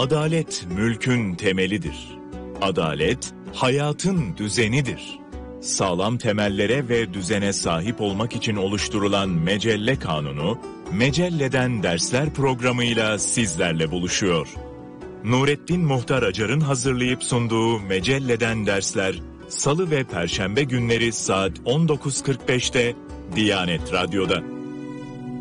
Adalet mülkün temelidir. Adalet hayatın düzenidir. Sağlam temellere ve düzene sahip olmak için oluşturulan Mecelle Kanunu, Mecelle'den Dersler programıyla sizlerle buluşuyor. Nurettin Muhtar Acar'ın hazırlayıp sunduğu Mecelle'den Dersler, Salı ve Perşembe günleri saat 19.45'te Diyanet Radyo'da.